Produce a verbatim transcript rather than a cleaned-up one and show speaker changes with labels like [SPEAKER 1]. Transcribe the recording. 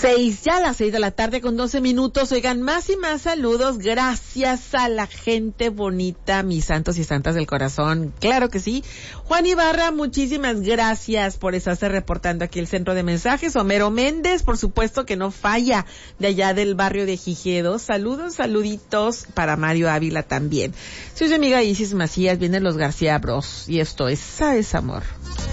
[SPEAKER 1] Seis, ya a las seis de la tarde con doce minutos. Oigan, más y más saludos. Gracias a la gente bonita, mis santos y santas del corazón. Claro que sí. Juan Ibarra, muchísimas gracias por estarse reportando aquí el centro de mensajes. Homero Méndez, por supuesto que no falla, de allá del barrio de Gijedo. Saludos, saluditos para Mario Ávila también. Soy su amiga Isis Macías, vienen los García Bros. Y esto es ¿Sabes, amor?